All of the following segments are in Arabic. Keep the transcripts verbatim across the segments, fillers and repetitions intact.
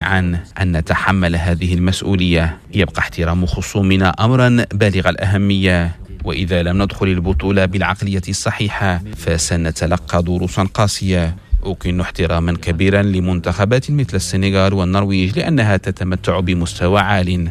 جميعا أن نتحمل هذه المسؤولية. يبقى احترام خصومنا أمرا بالغ الأهمية، وإذا لم ندخل البطولة بالعقلية الصحيحة فسنتلقى دروسا قاسية. أكن احتراما كبيرا لمنتخبات مثل السنغال والنرويج لأنها تتمتع بمستوى عال.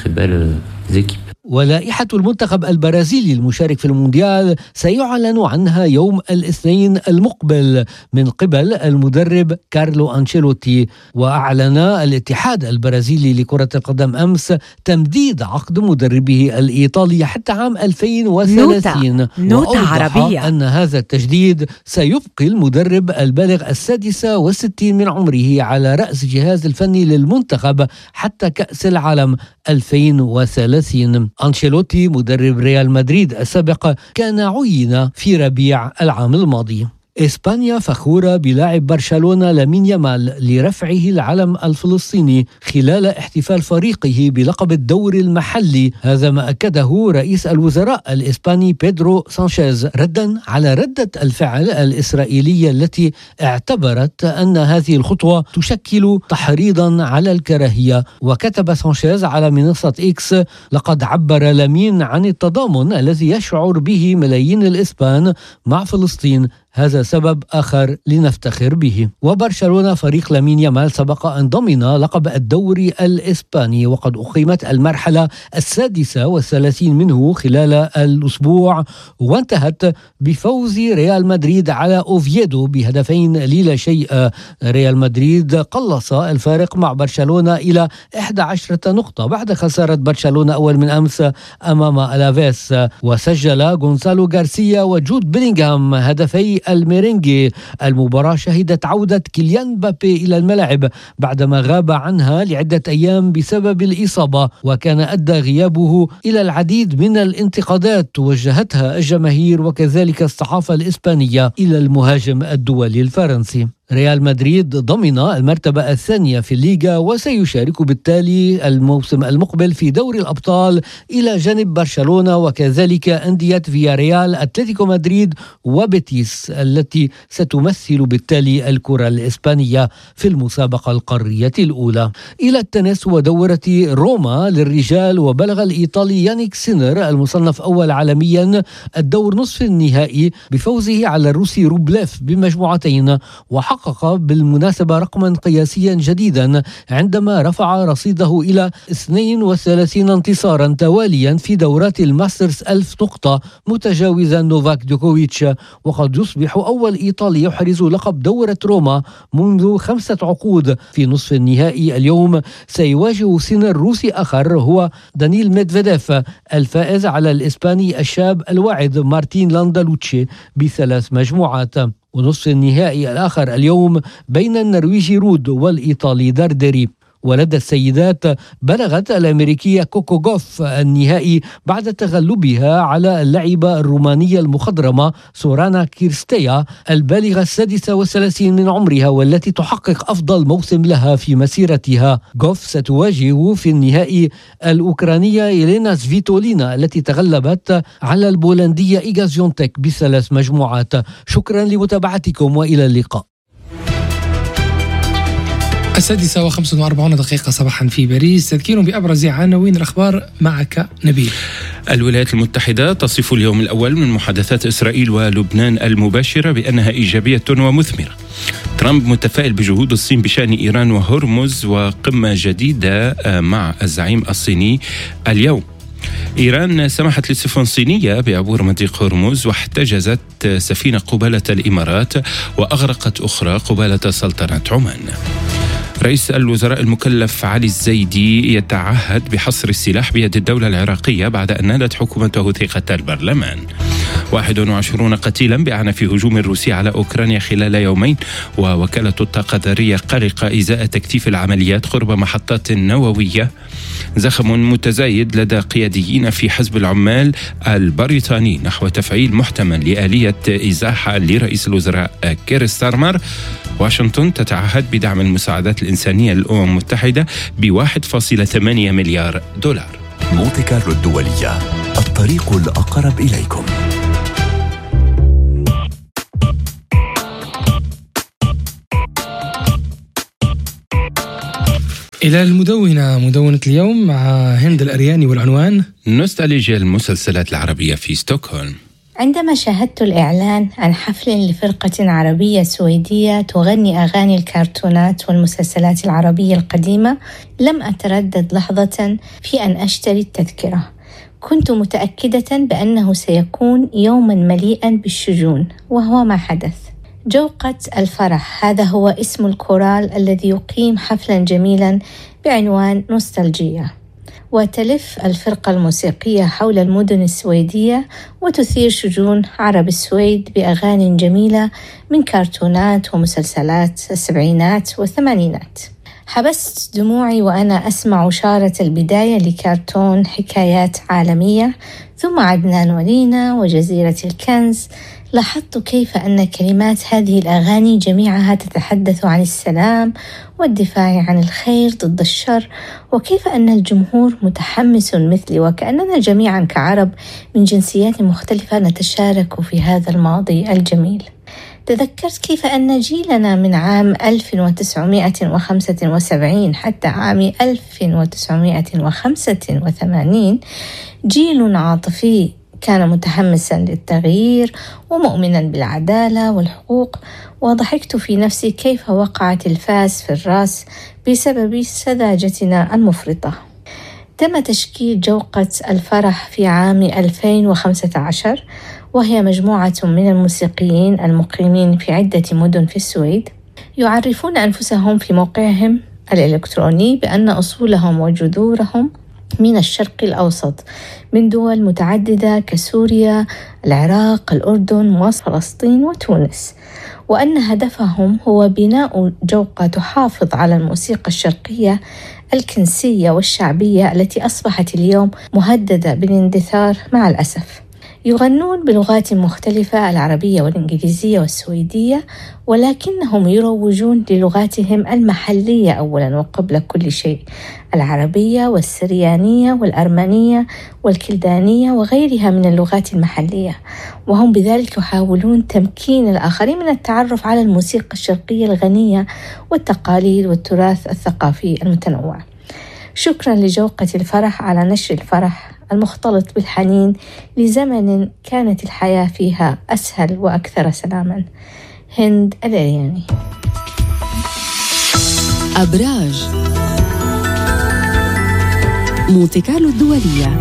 ولائحة المنتخب البرازيلي المشارك في المونديال سيعلن عنها يوم الاثنين المقبل من قبل المدرب كارلو أنشيلوتي. وأعلن الاتحاد البرازيلي لكرة القدم أمس تمديد عقد مدربه الإيطالي حتى عام ألفين وثلاثين. نوتة, نوتة عربية أن هذا التجديد سيبقي المدرب البالغ السادسة والستين من عمره على رأس جهاز الفني للمنتخب حتى كأس العالم ألفين وثلاثين. أنشيلوتي مدرب ريال مدريد السابق كان عين في ربيع العام الماضي. إسبانيا فخورة بلاعب برشلونة لامين يامال لرفعه العلم الفلسطيني خلال احتفال فريقه بلقب الدوري المحلي. هذا ما أكده رئيس الوزراء الإسباني بيدرو سانشيز ردا على ردة الفعل الإسرائيلية التي اعتبرت أن هذه الخطوة تشكل تحريضا على الكراهية. وكتب سانشيز على منصة إكس: لقد عبر لامين عن التضامن الذي يشعر به ملايين الإسبان مع فلسطين، هذا سبب آخر لنفتخر به. وبرشلونة فريق لامين يامال سبق أن ضمن لقب الدوري الإسباني، وقد أقيمت المرحلة السادسة والثلاثين منه خلال الأسبوع، وانتهت بفوز ريال مدريد على أوفييدو بهدفين للا شيء. ريال مدريد قلص الفارق مع برشلونة إلى إحدى عشرة نقطة بعد خسارة برشلونة أول من أمس أمام ألافيس. وسجل غونزالو غارسيا وجود بيلينغهام هدفي الميرينجي. المباراة شهدت عودة كيليان مبابي إلى الملعب بعدما غاب عنها لعدة أيام بسبب الإصابة، وكان أدى غيابه إلى العديد من الانتقادات وجهتها الجماهير وكذلك الصحافة الإسبانية إلى المهاجم الدولي الفرنسي. ريال مدريد ضمن المرتبة الثانية في الليغا وسيشارك بالتالي الموسم المقبل في دوري الأبطال إلى جانب برشلونة وكذلك أندية فياريال، أتلتيكو مدريد وبيتيس التي ستمثل بالتالي الكرة الإسبانية في المسابقة القارية الأولى. إلى التنس ودورة روما للرجال، وبلغ الإيطالي يانيك سينر المصنف أول عالميا الدور نصف النهائي بفوزه على الروسي روبليف بمجموعتين، وحقق حقق بالمناسبة رقما قياسيا جديدا عندما رفع رصيده إلى اثنين وثلاثين انتصارا تواليا في دورات الماسترز ألف نقطة متجاوزا نوفاك جوكوفيتش. وقد يصبح أول إيطالي يحرز لقب دورة روما منذ خمسة عقود. في نصف النهائي اليوم سيواجه سينر روسي آخر هو دانيل ميدفيديف الفائز على الإسباني الشاب الواعد مارتين لاندالوتشي بثلاث مجموعات. ونصف النهائي الآخر اليوم بين النرويجي رود والإيطالي دارديري. ولدى السيدات بلغت الأمريكية كوكو غوف النهائي بعد تغلبها على اللعبة الرومانية المخضرمة سورانا كيرستيا البالغة السادسة والثلاثين من عمرها، والتي تحقق أفضل موسم لها في مسيرتها. غوف ستواجه في النهائي الأوكرانية إلينا سفيتولينا التي تغلبت على البولندية إيغا زيونتك بثلاث مجموعات. شكرا لمتابعتكم وإلى اللقاء. السادسة وخمسة وأربعون دقيقة صباحا في باريس. تذكير بأبرز عناوين الأخبار معك نبيل. الولايات المتحدة تصف اليوم الأول من محادثات إسرائيل ولبنان المباشرة بأنها إيجابية ومثمرة. ترامب متفائل بجهود الصين بشأن إيران وهرمز، وقمة جديدة مع الزعيم الصيني اليوم. إيران سمحت للسفن الصينية بعبور مضيق هرمز واحتجزت سفينة قبالة الإمارات وأغرقت أخرى قبالة سلطنة عمان. رئيس الوزراء المكلف علي الزيدي يتعهد بحصر السلاح بيد الدولة العراقية بعد أن نالت حكومته ثقة البرلمان. واحد وعشرين قتيلا بأعنف هجوم روسي على أوكرانيا خلال يومين، ووكالة الطاقة الذرية قلقة إزاء تكثيف العمليات قرب محطات نووية. زخم متزايد لدى قياديين في حزب العمال البريطاني نحو تفعيل محتمل لآلية إزاحة لرئيس الوزراء كير ستارمر. واشنطن تتعهد بدعم المساعدات الإنسانية للأمم المتحدة ب واحد فاصلة ثمانية مليار دولار. مونتي كارلو الدولية، الطريق الأقرب إليكم. إلى المدونة، مدونة اليوم مع هند الأرياني، والعنوان نوستالجيا المسلسلات العربية في ستوكهولم. عندما شاهدت الإعلان عن حفل لفرقة عربية سويدية تغني أغاني الكرتونات والمسلسلات العربية القديمة، لم أتردد لحظة في أن أشتري التذكرة. كنت متأكدة بأنه سيكون يوماً مليئاً بالشجون، وهو ما حدث. جوقة الفرح، هذا هو اسم الكورال الذي يقيم حفلاً جميلاً بعنوان نوستالجيا، وتلف الفرقة الموسيقية حول المدن السويدية وتثير شجون عرب السويد بأغاني جميلة من كرتونات ومسلسلات السبعينات والثمانينات. حبست دموعي وأنا أسمع شارة البداية لكرتون حكايات عالمية، ثم عدنان ولينا وجزيرة الكنز. لاحظت كيف أن كلمات هذه الأغاني جميعها تتحدث عن السلام والدفاع عن الخير ضد الشر، وكيف أن الجمهور متحمس مثلي، وكأننا جميعا كعرب من جنسيات مختلفة نتشارك في هذا الماضي الجميل. تذكرت كيف أن جيلنا من عام ألف وتسعمائة وخمسة وسبعين حتى عام ألف وتسعمائة وخمسة وثمانين جيل عاطفي، كان متحمساً للتغيير ومؤمناً بالعدالة والحقوق. وضحكت في نفسي كيف وقعت الفاس في الرأس بسبب سذاجتنا المفرطة. تم تشكيل جوقة الفرح في عام ألفين وخمسة عشر، وهي مجموعة من الموسيقيين المقيمين في عدة مدن في السويد، يعرفون أنفسهم في موقعهم الإلكتروني بأن أصولهم وجذورهم من الشرق الأوسط، من دول متعددة كسوريا، العراق، الأردن وفلسطين وتونس، وأن هدفهم هو بناء جوقة تحافظ على الموسيقى الشرقية الكنسية والشعبية التي أصبحت اليوم مهددة بالاندثار مع الأسف. يغنون بلغات مختلفة، العربية والإنجليزية والسويدية، ولكنهم يروجون للغاتهم المحلية أولاً وقبل كل شيء، العربية والسريانية والأرمنية والكلدانية وغيرها من اللغات المحلية، وهم بذلك يحاولون تمكين الآخرين من التعرف على الموسيقى الشرقية الغنية والتقاليد والتراث الثقافي المتنوع. شكراً لجوقة الفرح على نشر الفرح المختلط بالحنين لزمن كانت الحياة فيها أسهل وأكثر سلاماً. هند الأرياني. أبراج مونتي كارلو الدولية.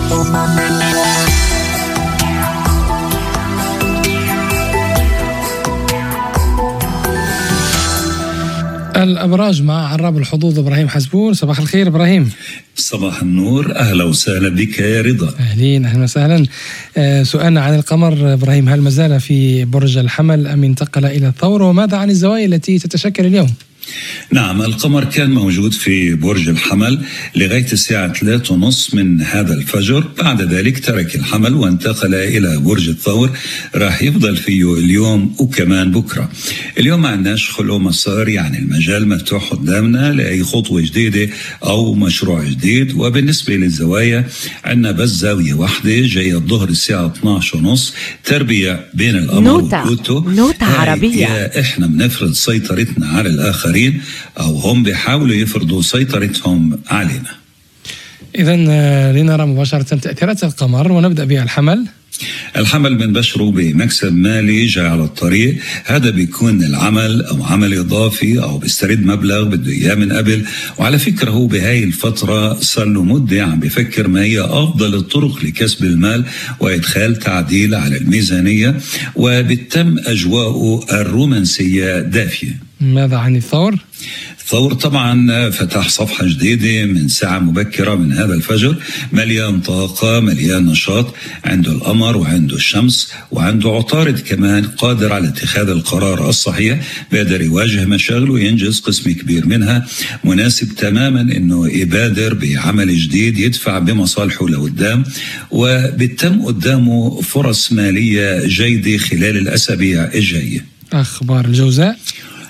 الأبراج مع عراب الحظوظ إبراهيم حزبون. صباح الخير إبراهيم. صباح النور، أهلا وسهلا بك يا رضا. أهلين، أهلا وسهلا. آه سؤالنا عن القمر إبراهيم، هل مازال في برج الحمل أم انتقل إلى الثور؟ وماذا عن الزوايا التي تتشكل اليوم؟ نعم، القمر كان موجود في برج الحمل لغاية الساعة ثلاثة ونصف من هذا الفجر. بعد ذلك ترك الحمل وانتقل إلى برج الثور، راح يفضل فيه اليوم وكمان بكرة. اليوم ما عندناش خلو مسار، يعني المجال مفتوح قدامنا لأي خطوة جديدة أو مشروع جديد. وبالنسبة للزوايا عندنا بس زاوية واحدة جاية الظهر الساعة اثنعش ونصف، تربية بين القمر وبلوتو. نوتة عربية. إحنا بنفرض سيطرتنا على الآخرين أو هم بيحاولوا يفرضوا سيطرتهم علينا. إذن لنرى مباشرة تأثيرات القمر ونبدأ بالحمل. الحمل بنبشره بمكسب مالي جاي على الطريق. هذا بيكون العمل أو عمل إضافي أو بيسترد مبلغ بده إياه من قبل. وعلى فكرة هو بهاي الفترة صار له مدة عم بفكر ما هي أفضل الطرق لكسب المال وإدخال تعديل على الميزانية، وبتم أجواءه الرومانسية دافية. ماذا عن الثور؟ الثور طبعا فتح صفحة جديدة من ساعة مبكرة من هذا الفجر، مليان طاقة مليان نشاط. عنده القمر وعنده الشمس وعنده عطارد كمان، قادر على اتخاذ القرار الصحيح، بيقدر يواجه مشاغله وينجز قسم كبير منها. مناسب تماما انه يبادر بعمل جديد يدفع بمصالحه لقدام، وبتم قدامه فرص مالية جيدة خلال الأسابيع الجاية. أخبار الجوزاء.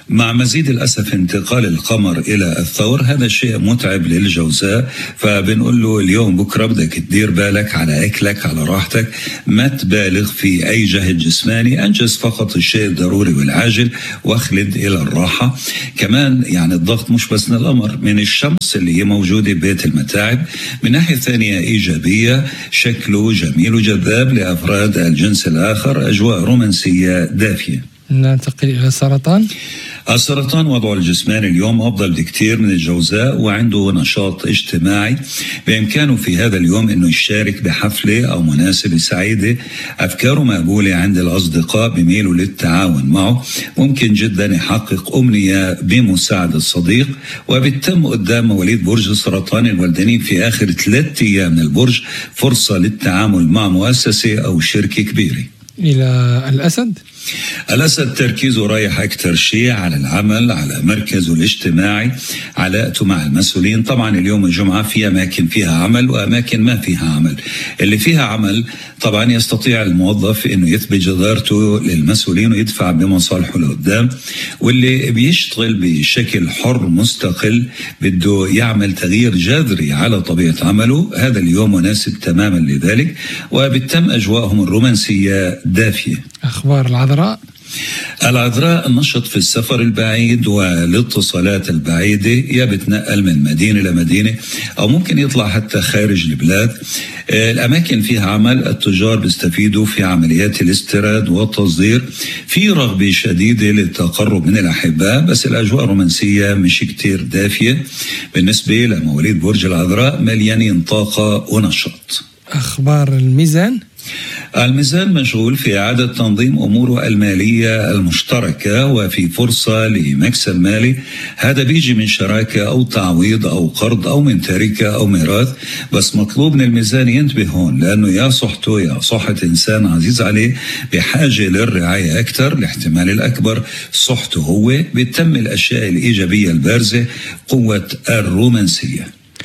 مع مزيد الأسف انتقال القمر إلى الثور هذا شيء متعب للجوزاء، فبنقول له اليوم بكرة بدك تدير بالك على أكلك على راحتك، ما تبالغ في أي جهد جسماني، أنجز فقط الشيء الضروري والعاجل واخلد إلى الراحة. كمان يعني الضغط مش بس من القمر، من الشمس اللي هي موجودة ببيت المتاعب. من ناحية ثانية إيجابية، شكله جميل وجذاب لأفراد الجنس الآخر، أجواء رومانسية دافية. ننتقل إلى السرطان. السرطان وضعه الجسماني اليوم أفضل بكثير من الجوزاء، وعنده نشاط اجتماعي، بإمكانه في هذا اليوم أنه يشارك بحفلة أو مناسبة سعيدة. أفكاره مقبولة عند الأصدقاء، بميلوا للتعاون معه، ممكن جدا يحقق أمنية بمساعدة صديق. وبالتم قدام مواليد برج السرطان الولدانين في آخر ثلاثة أيام من البرج فرصة للتعامل مع مؤسسة أو شركة كبيرة. إلى الأسد. الأسد تركيزه رايح أكثر شيء على العمل، على مركزه الاجتماعي، علاقته مع المسؤولين. طبعا اليوم الجمعة في أماكن فيها عمل وأماكن ما فيها عمل. اللي فيها عمل طبعا يستطيع الموظف أنه يثبت جدارته للمسؤولين ويدفع بمصالحه لقدام، واللي بيشتغل بشكل حر مستقل بده يعمل تغيير جذري على طبيعة عمله، هذا اليوم مناسب تماما لذلك، وبالتم أجواءهم الرومانسية دافية. أخبار العذراء. العذراء نشط في السفر البعيد والاتصالات البعيدة، يا بتنقل من مدينة لمدينة أو ممكن يطلع حتى خارج البلاد. الأماكن فيها عمل، التجار بيستفيدوا في عمليات الاستيراد والتصدير. في رغبة شديدة للتقرب من الأحباء، بس الأجواء الرومانسية مش كتير دافية. بالنسبة لمواليد برج العذراء مليانين طاقة ونشاط. أخبار الميزان. الميزان مشغول في إعادة تنظيم أموره المالية المشتركة وفي فرصة لمكسب مالي، هذا بيجي من شراكة أو تعويض أو قرض أو من تركة أو ميراث. بس مطلوب من الميزان ينتبه هون، لأنه يا صحته يا صحة إنسان عزيز عليه بحاجة للرعاية أكثر. الاحتمال الأكبر صحته هو. بتم الأشياء الإيجابية البارزة، قوة الرومانسية.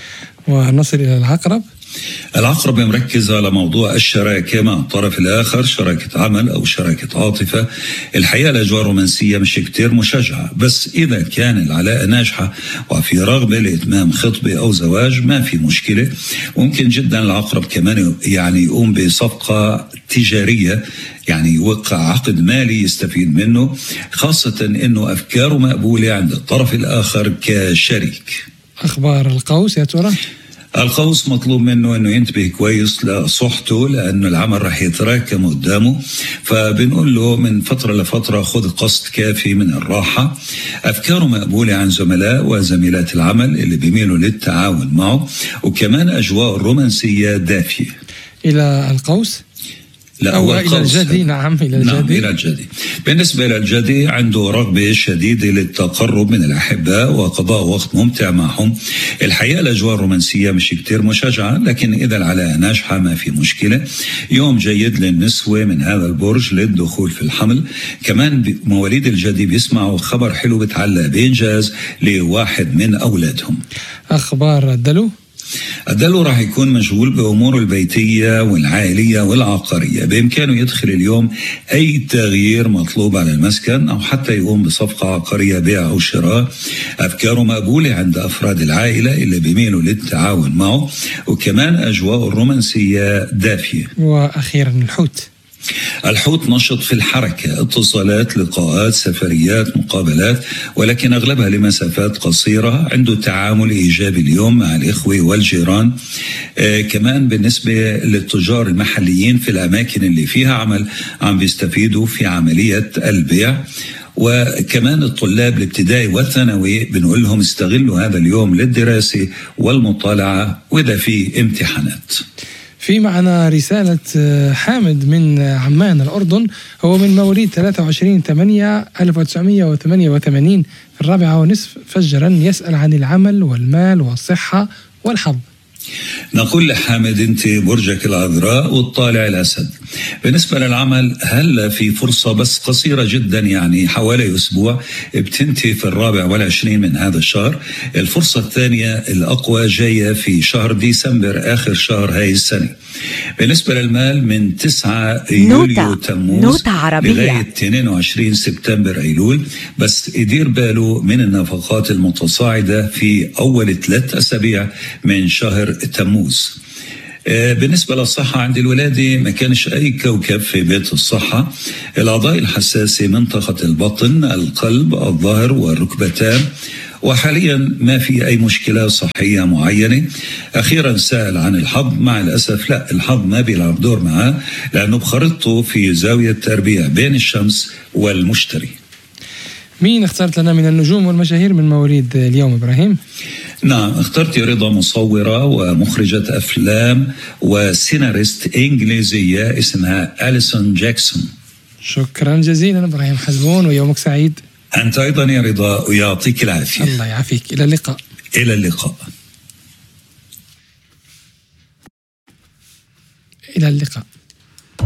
ونصل إلى العقرب. العقرب مركز على موضوع الشراكة مع الطرف الآخر، شراكة عمل أو شراكة عاطفة. الحقيقة الأجواء الرومانسية مش كتير مشجعة، بس إذا كان العلاقة ناجحة وفي رغبة لإتمام خطبة أو زواج ما في مشكلة. ممكن جدا العقرب كمان يعني يقوم بصفقة تجارية، يعني يوقع عقد مالي يستفيد منه، خاصة أنه أفكاره مقبولة عند الطرف الآخر كشريك. أخبار القوس يا ترى. القوس مطلوب منه انه ينتبه كويس لصحته، لانه العمل رح يتراكم قدامه، فبنقول له من فترة لفترة خذ قسط كافي من الراحة. افكاره مقبولة عن زملاء وزميلات العمل اللي بيميلوا للتعاون معه، وكمان اجواء الرومانسية دافية. الى القوس. لا أو إلى الجدي. نعم إلى الجدي. نعم إلى الجدي. بالنسبة للجدي عنده رغبة شديدة للتقرب من الأحباء وقضاء وقت ممتع معهم. الحقيقة الأجواء الرومانسية مش كتير مشجعة، لكن إذا العلاقة ناجحة ما في مشكلة. يوم جيد للنسوة من هذا البرج للدخول في الحمل. كمان مواليد الجدي بيسمعوا خبر حلو بتعلق بإنجاز لواحد من أولادهم. أخبار الدلو. الدلو راح يكون مشغول بأموره البيتية والعائلية والعقارية. بإمكانه يدخل اليوم أي تغيير مطلوب على المسكن، أو حتى يقوم بصفقة عقارية بيع أو شراء. أفكاره مقبولة عند أفراد العائلة اللي بيميلوا للتعاون معه، وكمان أجواء الرومانسية دافية. وأخيرا الحوت. الحوت نشط في الحركة، اتصالات، لقاءات، سفريات، مقابلات، ولكن أغلبها لمسافات قصيرة. عنده تعامل إيجابي اليوم مع الإخوة والجيران. آه كمان بالنسبة للتجار المحليين في الأماكن اللي فيها عمل عم بيستفيدوا في عملية البيع. وكمان الطلاب الابتدائي والثانوي بنقول لهم استغلوا هذا اليوم للدراسة والمطالعة وإذا في امتحانات. في معنا رسالة حامد من عمان الأردن، هو من مواليد ثلاثة وعشرين ثمانية ألف وتسعمائة وثمانية وثمانين في الرابعة ونصف فجرا، يسأل عن العمل والمال والصحة والحظ. نقول لحامد انت برجك العذراء والطالع الأسد. بالنسبة للعمل هلا في فرصة بس قصيرة جدا، يعني حوالي أسبوع، بتنتهي في الرابع والعشرين من هذا الشهر. الفرصة الثانية الأقوى جاية في شهر ديسمبر آخر شهر هاي السنة. بالنسبة للمال من تسعة يوليو تموز لغاية اثنين وعشرين سبتمبر أيلول، بس يدير باله من النفقات المتصاعدة في أول ثلاث أسابيع من شهر تموز. بالنسبة للصحة عند الولادة ما كانش أي كوكب في بيت الصحة. الأعضاء الحساسة منطقة البطن، القلب، الظهر والركبتان، وحاليا ما في أي مشكلة صحية معينة. أخيرا سأل عن الحظ، مع الأسف لا، الحظ ما بيلعب دور معاه لأنه بخرطته في زاوية تربيع بين الشمس والمشتري. مين اخترت لنا من النجوم والمشاهير من مواليد اليوم إبراهيم؟ نعم، اخترت رضا، مصورة ومخرجة أفلام وسيناريست إنجليزية اسمها أليسون جاكسون. شكرا جزيلا إبراهيم حزبون، ويومك سعيد. أنت أيضا يا رضا، ويعطيك العافية. الله يعافيك. إلى اللقاء. إلى اللقاء. إلى اللقاء.